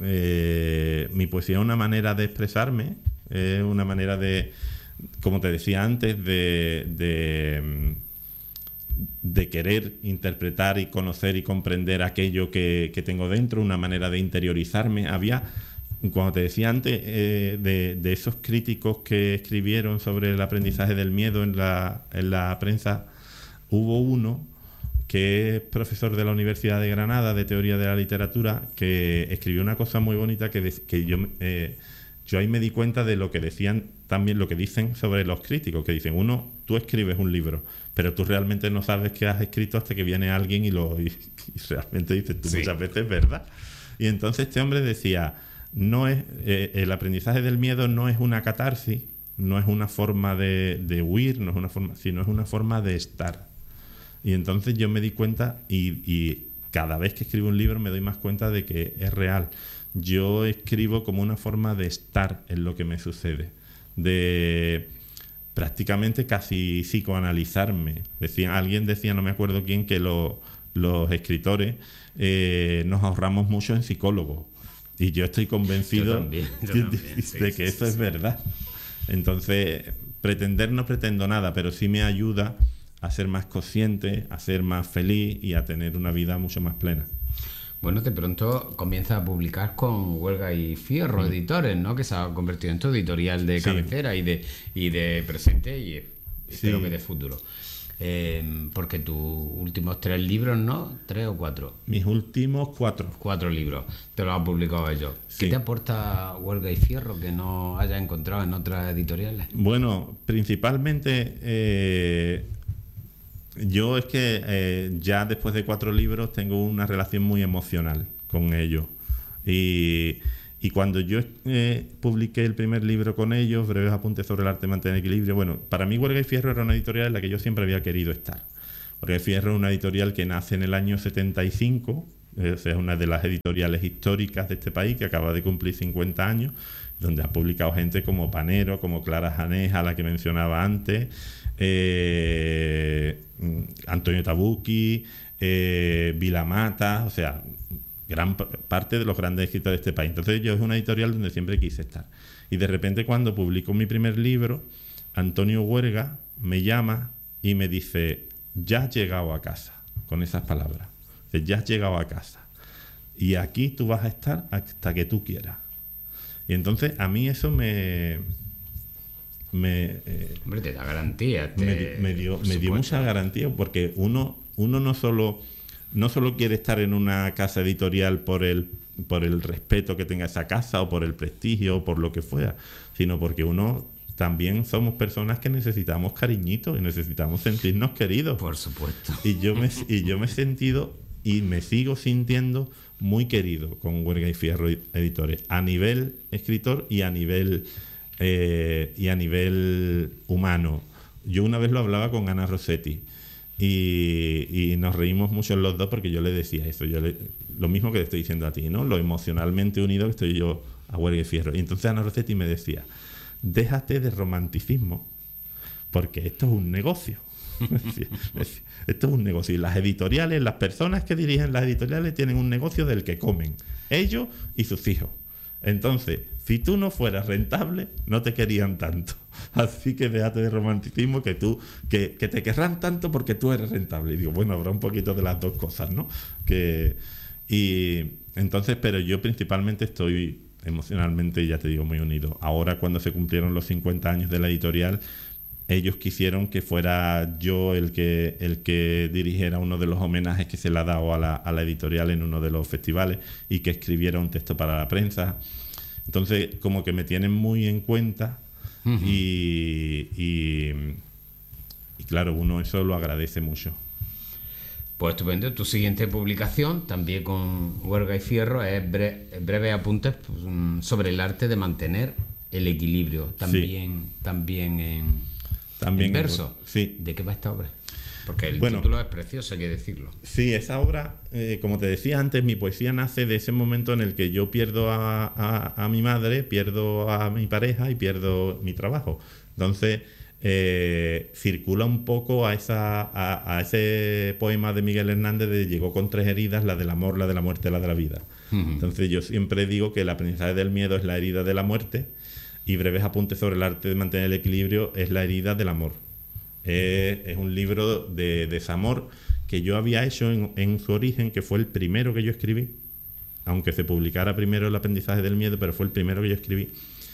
Eh, mi poesía es una manera de expresarme, es una manera de, como te decía antes, de, de, de querer interpretar y conocer y comprender aquello que, que tengo dentro, una manera de interiorizarme. Había, cuando te decía antes eh, de, de esos críticos que escribieron sobre el aprendizaje del miedo en la, en la prensa, hubo uno que es profesor de la Universidad de Granada de Teoría de la Literatura, que escribió una cosa muy bonita que, de, que yo, eh, yo ahí me di cuenta de lo que decían también, lo que dicen sobre los críticos, que dicen, uno, tú escribes un libro, pero tú realmente no sabes qué has escrito hasta que viene alguien y lo y, y realmente dices tú, sí, muchas veces, ¿verdad? Y entonces este hombre decía, no es eh, el aprendizaje del miedo no es una catarsis, no es una forma de, de huir, no es una forma, sino es una forma de estar. Y entonces yo me di cuenta, y, y cada vez que escribo un libro me doy más cuenta de que es real. Yo escribo como una forma de estar en lo que me sucede, de prácticamente casi psicoanalizarme. Decía, alguien decía, no me acuerdo quién, que lo, los escritores eh, nos ahorramos mucho en psicólogos. Y yo estoy convencido yo también, yo de, también, de, sí, de sí, que sí, eso sí. es verdad. Entonces, pretender no pretendo nada, pero sí me ayuda a ser más consciente, a ser más feliz y a tener una vida mucho más plena. Bueno, de pronto comienza a publicar con Huelga y Fierro, mm. editores, ¿no? Que se ha convertido en tu editorial de sí. cabecera y de, y de presente y espero sí. que de futuro. Eh, porque tus últimos tres libros, ¿no? ¿Tres o cuatro? Mis últimos cuatro. Cuatro libros. Te los han publicado ellos. Sí. ¿Qué te aporta Huelga y Fierro que no hayas encontrado en otras editoriales? Bueno, principalmente eh, yo es que eh, ya después de cuatro libros tengo una relación muy emocional con ellos. Y... Y cuando yo eh, publiqué el primer libro con ellos, Breves apuntes sobre el arte de mantener equilibrio, bueno, para mí Huelga y Fierro era una editorial en la que yo siempre había querido estar. Huelga y Fierro es una editorial que nace en el año setenta y cinco, eh, o sea, es una de las editoriales históricas de este país que acaba de cumplir cincuenta años, donde ha publicado gente como Panero, como Clara Janeja, la que mencionaba antes, eh, Antonio Tabucchi, eh, Vilamata, o sea... gran parte de los grandes escritores de este país. Entonces yo es una editorial donde siempre quise estar. Y de repente cuando publico mi primer libro, Antonio Huerga me llama y me dice, ya has llegado a casa, con esas palabras. Dice, ya has llegado a casa. Y aquí tú vas a estar hasta que tú quieras. Y entonces a mí eso me... me eh, Hombre, te da garantía. Te, me, me dio, me dio mucha garantía porque uno, uno no solo... no solo quiere estar en una casa editorial por el, por el respeto que tenga esa casa o por el prestigio o por lo que fuera, sino porque uno también somos personas que necesitamos cariñitos y necesitamos sentirnos queridos. Por supuesto. Y yo me, y yo me he sentido y me sigo sintiendo muy querido con Huelga y Fierro Editores, a nivel escritor y a nivel, eh, y a nivel humano. Yo una vez lo hablaba con Ana Rossetti. Y, y nos reímos mucho los dos porque yo le decía eso, yo le, lo mismo que le estoy diciendo a ti, ¿no? Lo emocionalmente unido que estoy yo a Huelga y Fierro. Y entonces Ana Rossetti me decía, déjate de romanticismo, porque esto es un negocio. Decía, decía, esto es un negocio. Y las editoriales, las personas que dirigen las editoriales tienen un negocio del que comen, ellos y sus hijos. Entonces, si tú no fueras rentable, no te querían tanto. Así que déjate de romanticismo, que tú que, que te querrán tanto porque tú eres rentable. Y digo, bueno, habrá un poquito de las dos cosas, ¿no? Que, y entonces, pero yo principalmente estoy emocionalmente, ya te digo, muy unido. Ahora, cuando se cumplieron los cincuenta años de la editorial, ellos quisieron que fuera yo el que el que dirigiera uno de los homenajes que se le ha dado a la, a la editorial en uno de los festivales y que escribiera un texto para la prensa. Entonces, como que me tienen muy en cuenta. Uh-huh. y, y, y claro, uno eso lo agradece mucho. Pues estupendo. Tu siguiente publicación, también con Huelga y Fierro, es bre- breves apuntes pues, sobre el arte de mantener el equilibrio, también, sí. también en... También en verso. En, sí. ¿De qué va esta obra? Porque el bueno, título es precioso, hay que decirlo. Sí, esa obra, eh, como te decía antes, mi poesía nace de ese momento en el que yo pierdo a, a, a mi madre, pierdo a mi pareja y pierdo mi trabajo. Entonces, eh, circula un poco a, esa, a, a ese poema de Miguel Hernández de llegó con tres heridas, la del amor, la de la muerte, la de la vida. Uh-huh. Entonces yo siempre digo que el aprendizaje del miedo es la herida de la muerte, y breves apuntes sobre el arte de mantener el equilibrio es la herida del amor. Es, es un libro de desamor que yo había hecho en, en su origen, que fue el primero que yo escribí. aunque se publicara primero El aprendizaje del miedo, pero fue el primero que yo escribí.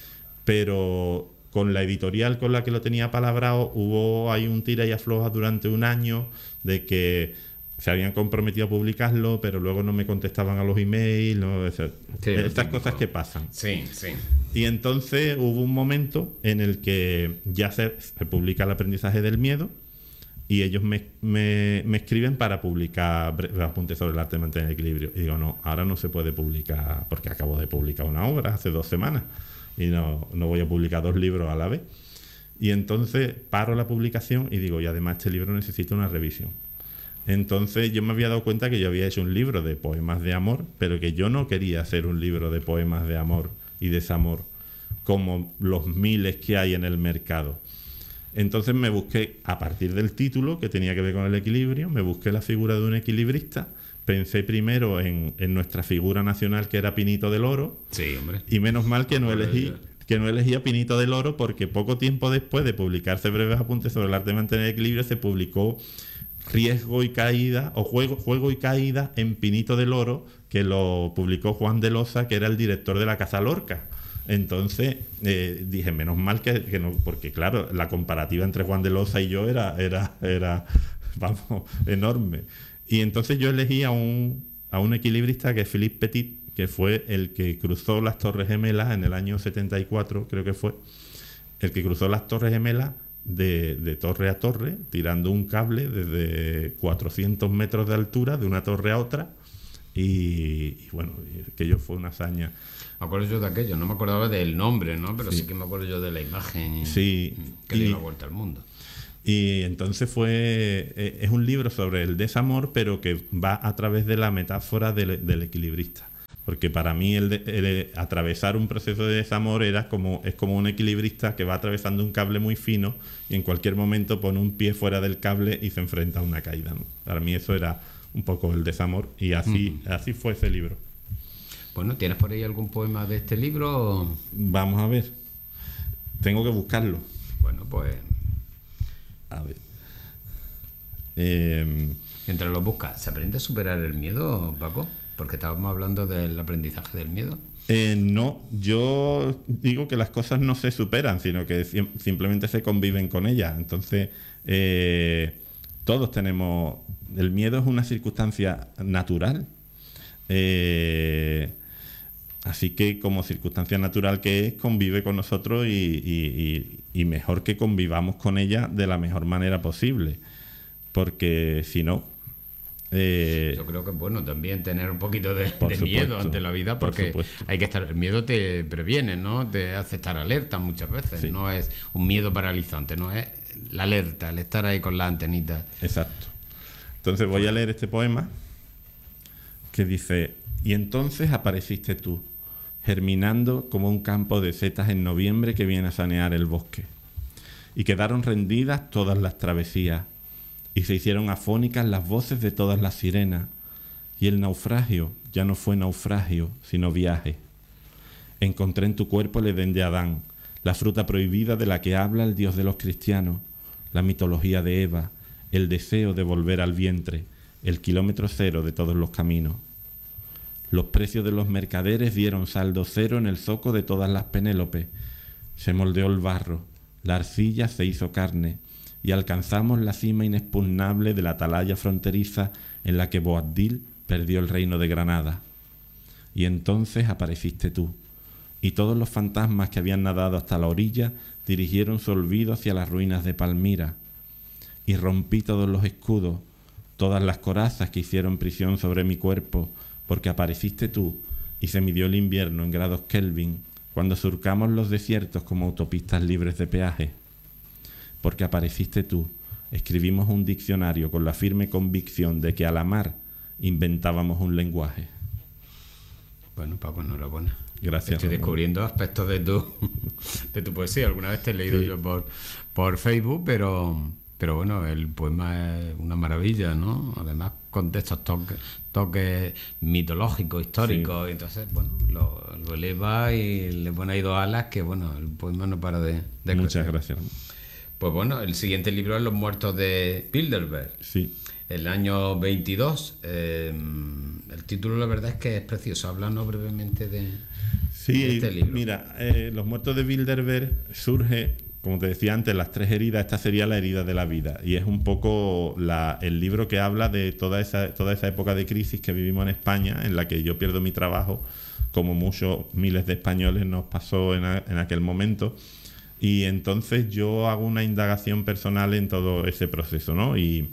Pero con la editorial con la que lo tenía palabrado, hubo ahí un tira y afloja durante un año de que se habían comprometido a publicarlo, pero luego no me contestaban a los emails, ¿no? Esas, sí, estas cosas que pasan. Sí, sí. Y entonces hubo un momento en el que ya se, se publica El aprendizaje del miedo, y ellos me, me, me escriben para publicar apuntes sobre el arte de mantener el equilibrio. Y digo, no, ahora no se puede publicar, porque acabo de publicar una obra hace dos semanas y no, no voy a publicar dos libros a la vez. Y entonces paro la publicación y digo, y además este libro necesita una revisión. Entonces yo me había dado cuenta que yo había hecho un libro de poemas de amor, pero que yo no quería hacer un libro de poemas de amor y desamor como los miles que hay en el mercado. Entonces me busqué, a partir del título, que tenía que ver con el equilibrio, me busqué la figura de un equilibrista. Pensé primero en, en nuestra figura nacional, que era Pinito del Oro. Sí, hombre. Y menos mal que no elegí, que no elegí a Pinito del Oro, porque poco tiempo después de publicarse Breves apuntes sobre el arte de mantener el equilibrio, se publicó Riesgo y caída, o Juego, Juego y caída en Pinito del Oro, que lo publicó Juan de Loza, que era el director de la Casa Lorca. Entonces eh, dije, menos mal que, que no, porque claro, la comparativa entre Juan de Loza y yo era, era, era vamos, enorme. Y entonces yo elegí a un, a un equilibrista que es Philippe Petit, que fue el que cruzó las Torres Gemelas en el año setenta y cuatro, creo que fue, el que cruzó las Torres Gemelas de, de torre a torre, tirando un cable desde cuatrocientos metros de altura de una torre a otra. Y, y bueno, aquello fue una hazaña. Me acuerdo yo de aquello, no me acordaba del nombre, ¿no? Pero sí, sí que me acuerdo yo de la imagen. Sí. Que dio la vuelta al mundo. Y entonces fue, eh, es un libro sobre el desamor, pero que va a través de la metáfora del, del equilibrista. Porque para mí el, de, el atravesar un proceso de desamor era como, es como un equilibrista que va atravesando un cable muy fino y en cualquier momento pone un pie fuera del cable y se enfrenta a una caída, ¿no? Para mí eso era un poco el desamor, y así, uh-huh. así fue ese libro. Bueno, ¿tienes por ahí algún poema de este libro? Vamos a ver. Tengo que buscarlo. Bueno, pues... A ver. Eh... Mientras lo buscas, ¿se aprende a superar el miedo, Paco? Porque estábamos hablando del aprendizaje del miedo. Eh, no, yo digo que las cosas no se superan, sino que simplemente se conviven con ellas. Entonces, eh, todos tenemos... El miedo es una circunstancia natural. Eh, así que como circunstancia natural que es, convive con nosotros y, y, y, y mejor que convivamos con ella de la mejor manera posible. Porque si no... Eh, Yo creo que es bueno también tener un poquito de, de miedo ante la vida, porque por hay que estar, el miedo te previene, ¿no? Te hace estar alerta muchas veces. Sí. No es un miedo paralizante, no es la alerta, el estar ahí con las antenitas. Exacto. Entonces voy a leer este poema que dice: y entonces apareciste tú, germinando como un campo de setas en noviembre que viene a sanear el bosque. Y quedaron rendidas todas las travesías, y se hicieron afónicas las voces de todas las sirenas, y el naufragio ya no fue naufragio, sino viaje. Encontré en tu cuerpo el Edén de Adán, la fruta prohibida de la que habla el Dios de los cristianos, la mitología de Eva, el deseo de volver al vientre, el kilómetro cero de todos los caminos. Los precios de los mercaderes dieron saldo cero en el zoco de todas las Penélopes. Se moldeó el barro, la arcilla se hizo carne, y alcanzamos la cima inexpugnable de la atalaya fronteriza en la que Boabdil perdió el reino de Granada. Y entonces apareciste tú, y todos los fantasmas que habían nadado hasta la orilla dirigieron su olvido hacia las ruinas de Palmira. Y rompí todos los escudos, todas las corazas que hicieron prisión sobre mi cuerpo, porque apareciste tú, y se midió el invierno en grados Kelvin, cuando surcamos los desiertos como autopistas libres de peaje. Porque apareciste tú, escribimos un diccionario con la firme convicción de que al amar inventábamos un lenguaje. Bueno, Paco, enhorabuena. Gracias. Estoy descubriendo Ramón. aspectos de tu, de tu poesía. Alguna vez te he leído sí. yo por, por Facebook, pero, pero bueno, el poema es una maravilla, ¿no? Además, con estos toques, toques mitológicos, históricos. Sí. Entonces, bueno, lo, lo eleva y le pone ahí dos alas que, bueno, el poema no para de, de Muchas crecer. gracias. Pues bueno, el siguiente libro es Los muertos de Bilderberg. Sí. el año veintidós. Eh, el título, la verdad es que es precioso. Háblanos brevemente de, sí, de este libro. Mira, eh, Los muertos de Bilderberg surge, como te decía antes, las tres heridas. Esta sería la herida de la vida, y es un poco la, el libro que habla de toda esa, toda esa época de crisis que vivimos en España, en la que yo pierdo mi trabajo, como muchos miles de españoles nos pasó en, a, en aquel momento. Y entonces yo hago una indagación personal en todo ese proceso, ¿no? Y,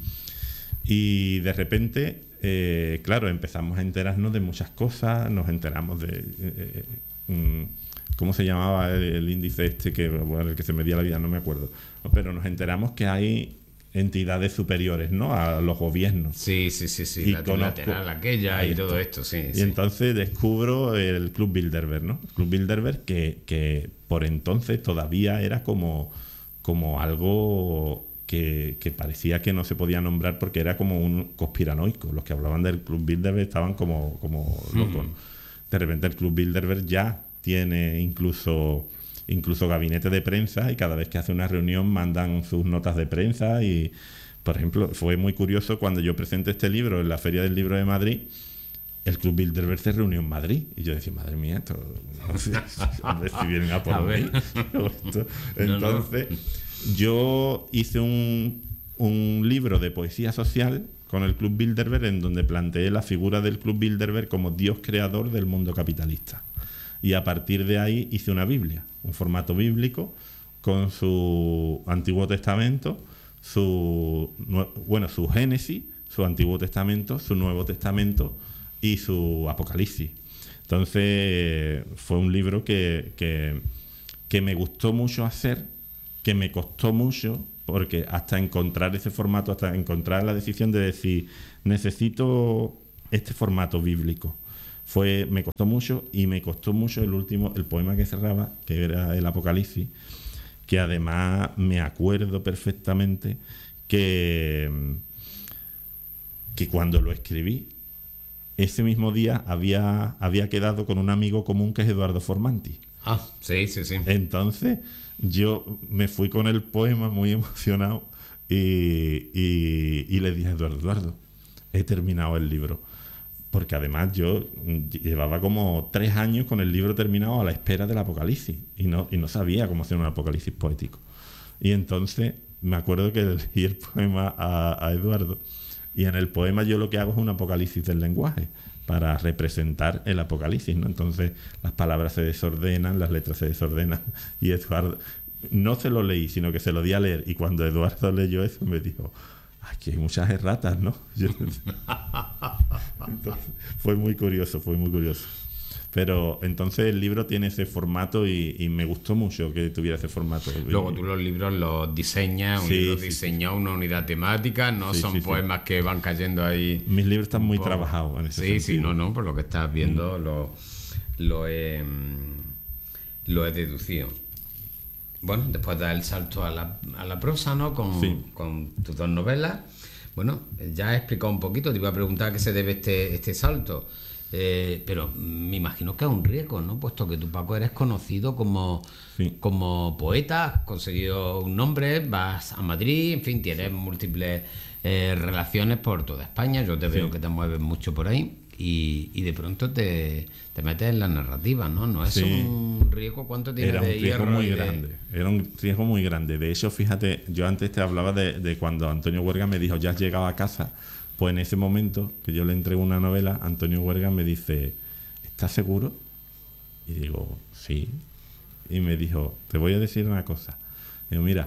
y de repente, eh, claro, empezamos a enterarnos de muchas cosas, nos enteramos de... Eh, eh, ¿Cómo se llamaba el, el índice este que, bueno, el que se medía la vida? No me acuerdo. Pero nos enteramos que hay entidades superiores, ¿no?, a los gobiernos. Sí, sí, sí, sí. Y la conozco, aquella y esto. todo esto, sí. Y sí. entonces descubro el Club Bilderberg, ¿no? El Club Bilderberg que, que por entonces todavía era como, como algo que, que parecía que no se podía nombrar porque era como un conspiranoico. Los que hablaban del Club Bilderberg estaban como, como locos. Mm. De repente el Club Bilderberg ya tiene incluso... incluso gabinete de prensa, y cada vez que hace una reunión mandan sus notas de prensa. Y, por ejemplo, fue muy curioso cuando yo presenté este libro en la Feria del Libro de Madrid, el Club Bilderberg se reunió en Madrid, y yo decía, madre mía, esto, no sé, hombre, si vienen a por a mí. Entonces, no, no. yo hice un, un libro de poesía social con el Club Bilderberg, en donde planteé la figura del Club Bilderberg como Dios creador del mundo capitalista. Y a partir de ahí hice una Biblia, un formato bíblico, con su Antiguo Testamento, su bueno, su Génesis, su Antiguo Testamento, su Nuevo Testamento y su Apocalipsis. Entonces fue un libro que, que, que me gustó mucho hacer, que me costó mucho, porque hasta encontrar ese formato, hasta encontrar la decisión de decir, necesito este formato bíblico. Fue, me costó mucho, y me costó mucho el último, el poema que cerraba, que era el Apocalipsis, que además me acuerdo perfectamente que, que cuando lo escribí, ese mismo día había, había quedado con un amigo común que es Eduardo Formanti. Ah, sí, sí, sí. Entonces yo me fui con el poema muy emocionado y, y, y le dije a Eduardo, Eduardo, he terminado el libro. Porque además yo llevaba como tres años con el libro terminado a la espera del Apocalipsis, y no, y no sabía cómo hacer un Apocalipsis poético. Y entonces me acuerdo que leí el poema a, a Eduardo, y en el poema yo lo que hago es un apocalipsis del lenguaje para representar el Apocalipsis, ¿no? Entonces las palabras se desordenan, las letras se desordenan, y Eduardo, no se lo leí, sino que se lo di a leer, y cuando Eduardo leyó eso me dijo, aquí hay muchas erratas, ¿no? Yo... Entonces, fue muy curioso, fue muy curioso. Pero entonces el libro tiene ese formato, y, y me gustó mucho que tuviera ese formato. Luego tú los libros los diseñas, un sí, libro sí, diseñado, sí. Una unidad temática, no sí, son sí, poemas sí. que van cayendo ahí. Mis libros están muy trabajados en ese sí, sentido. Sí, sí, no, no, por lo que estás viendo mm. lo, lo, he, lo he deducido. Bueno, después da el salto a la, a la prosa, ¿no? Con, sí. con tus dos novelas. Bueno, ya he explicado un poquito, te iba a preguntar a qué se debe este, este salto, eh, pero me imagino que es un riesgo, ¿no? Puesto que tú, Paco, eres conocido como, sí. como poeta, has conseguido un nombre, vas a Madrid, en fin, tienes múltiples eh, relaciones por toda España, yo te sí. veo que te mueves mucho por ahí. Y, y de pronto te, te metes en la narrativa, ¿no? No es sí. un riesgo. ¿Cuánto tiene Era de un riesgo hierro muy de... grande. Era un riesgo muy grande. De hecho, fíjate, yo antes te hablaba de, de cuando Antonio Huerga me dijo, ya has llegado a casa. Pues en ese momento que yo le entrego una novela, Antonio Huerga me dice, ¿estás seguro? Y digo, sí. Y me dijo, te voy a decir una cosa. Digo, mira,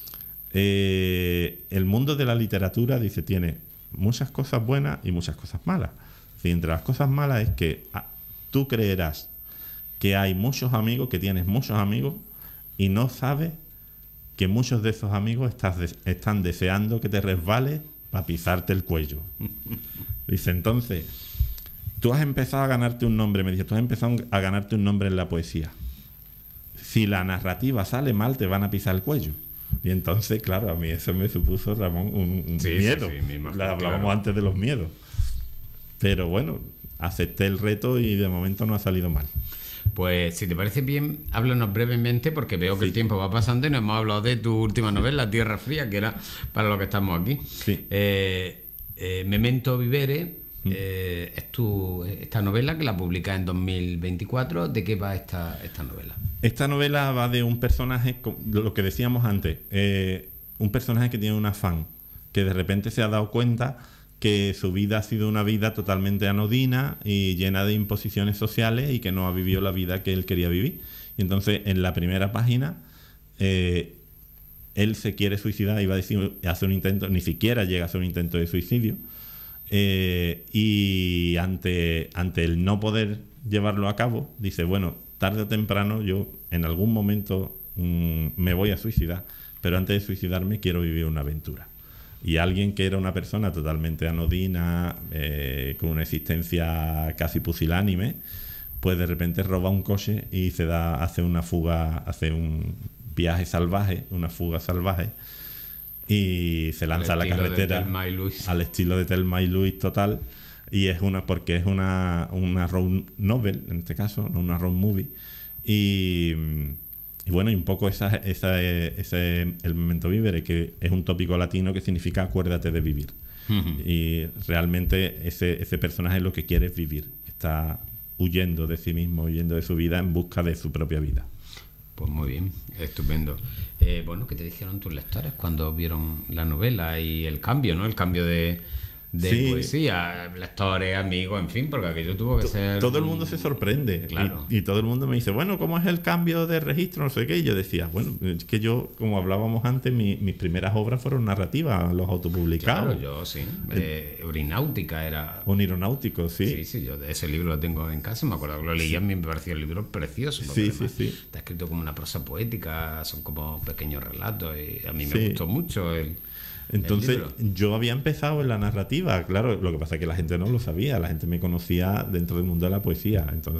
eh, el mundo de la literatura, dice, tiene muchas cosas buenas y muchas cosas malas. Y entre las cosas malas es que ah, tú creerás que hay muchos amigos, que tienes muchos amigos, y no sabes que muchos de esos amigos estás de, están deseando que te resbales para pisarte el cuello. Dice, entonces, tú has empezado a ganarte un nombre, me dice, tú has empezado a ganarte un nombre en la poesía. Si la narrativa sale mal, te van a pisar el cuello. Y entonces, claro, a mí eso me supuso, Ramón, un, un sí, miedo. Sí, sí, imagino, la hablábamos claro. antes de los miedos. Pero bueno, acepté el reto y de momento no ha salido mal. Pues si te parece bien, háblanos brevemente, porque veo que sí. el tiempo va pasando y nos hemos hablado de tu última novela, Tierra Fría, que era para lo que estamos aquí. Sí. Eh, Eh, Memento Vivere eh, es tu, esta novela que la publica en dos mil veinticuatro. ¿De qué va esta, esta novela? Esta novela va de un personaje, lo que decíamos antes, eh, un personaje que tiene un afán, que de repente se ha dado cuenta que su vida ha sido una vida totalmente anodina y llena de imposiciones sociales y que no ha vivido la vida que él quería vivir. Y entonces, en la primera página, eh, él se quiere suicidar, iba a decir, hace un intento, ni siquiera llega a hacer un intento de suicidio, eh, y ante, ante el no poder llevarlo a cabo, dice, bueno, tarde o temprano yo en algún momento mmm, me voy a suicidar, pero antes de suicidarme quiero vivir una aventura. Y alguien que era una persona totalmente anodina, eh, con una existencia casi pusilánime, pues de repente roba un coche y se da, hace una fuga, hace un viaje salvaje, una fuga salvaje, y se lanza a la carretera al estilo de Thelma y Louise total. Y es una, porque es una, una road novel, en este caso, no una road movie. Y, y bueno, y un poco esa, esa, ese el Memento Vivere, que es un tópico latino que significa acuérdate de vivir. Uh-huh. Y realmente ese, ese personaje lo que quiere es vivir. Está huyendo de sí mismo, huyendo de su vida en busca de su propia vida. Pues muy bien, estupendo. Eh, bueno, ¿qué te dijeron tus lectores cuando vieron la novela y el cambio, ¿no? El cambio de, de sí. poesía, lectores, amigos, en fin, porque aquello tuvo que ser... Todo el mundo se sorprende. Claro. Y, y todo el mundo me dice, bueno, ¿cómo es el cambio de registro? No sé qué. Y yo decía, bueno, es que yo, como hablábamos antes, mi, mis primeras obras fueron narrativas, los autopublicados. Claro, yo sí. Eh, Eurináutica era... Un aeronáutico, sí. Sí, sí, yo de ese libro lo tengo en casa, me acuerdo que lo leí, a mí me pareció el libro precioso. Sí, sí, sí. Está escrito como una prosa poética, son como pequeños relatos, y a mí me sí. gustó mucho el... Entonces, yo había empezado en la narrativa, claro, lo que pasa es que la gente no lo sabía, la gente me conocía dentro del mundo de la poesía. Entonces,